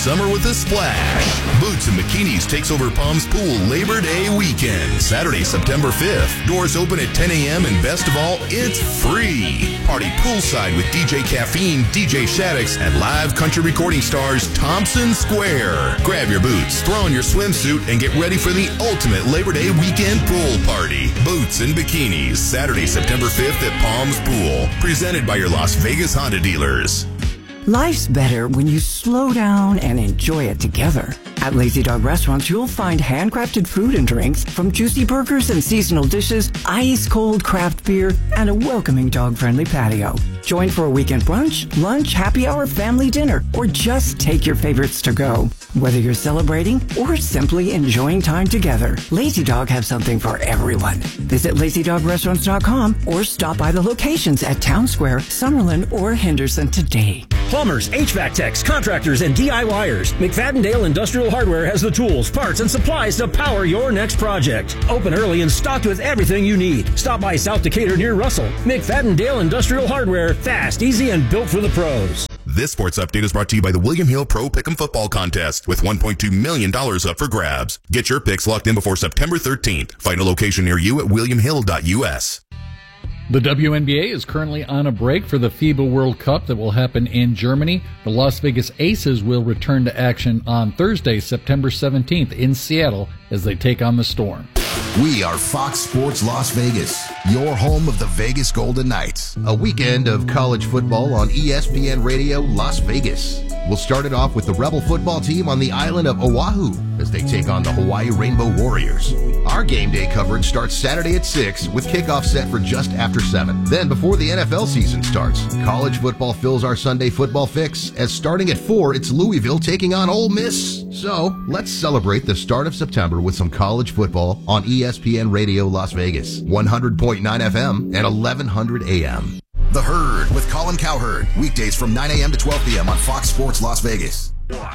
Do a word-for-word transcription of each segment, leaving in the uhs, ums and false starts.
Summer with a splash. Boots and Bikinis takes over Palms Pool Labor Day weekend, Saturday, September fifth. Doors open at ten a.m. and best of all, it's free. Party poolside with D J Caffeine, D J Shaddix, and live country recording stars Thompson Square. Grab your boots, throw on your swimsuit, and get ready for the ultimate Labor Day weekend pool party. Boots and Bikinis, Saturday, September fifth at Palms Pool. Presented by your Las Vegas Honda dealers. Life's better when you slow down and enjoy it together. At Lazy Dog Restaurants, you'll find handcrafted food and drinks, from juicy burgers and seasonal dishes, ice-cold craft beer, and a welcoming dog-friendly patio. Join for a weekend brunch, lunch, happy hour, family dinner, or just take your favorites to go. Whether you're celebrating or simply enjoying time together, Lazy Dog has something for everyone. Visit lazy dog restaurants dot com or stop by the locations at Town Square, Summerlin, or Henderson today. Plumbers, H V A C techs, contractors, and DIYers. McFadden-Dale Industrial Hardware has the tools, parts, and supplies to power your next project. Open early and stocked with everything you need. Stop by South Decatur near Russell. McFadden-Dale Industrial Hardware. Fast, easy, and built for the pros. This sports update is brought to you by the William Hill Pro Pick'em Football Contest with one point two million dollars up for grabs. Get your picks locked in before September thirteenth. Find a location near you at william hill dot u s. The W N B A is currently on a break for the FIBA World Cup that will happen in Germany. The Las Vegas Aces will return to action on Thursday, September seventeenth in Seattle as they take on the Storm. We are Fox Sports Las Vegas, your home of the Vegas Golden Knights. A weekend of college football on E S P N Radio Las Vegas. We'll start it off with the Rebel football team on the island of Oahu as they take on the Hawaii Rainbow Warriors. Our game day coverage starts Saturday at six with kickoff set for just after seven. Then before the N F L season starts, college football fills our Sunday football fix as starting at four, it's Louisville taking on Ole Miss. So let's celebrate the start of September with some college football on E S P N Radio Las Vegas, one hundred point nine F M and eleven hundred A M. The Herd with Colin Cowherd, weekdays from nine a.m. to twelve p.m. on Fox Sports Las Vegas.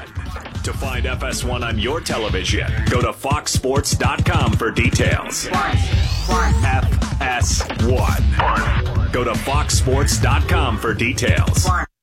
To find F S one on your television, go to fox sports dot com for details. F S one. Go to fox sports dot com for details.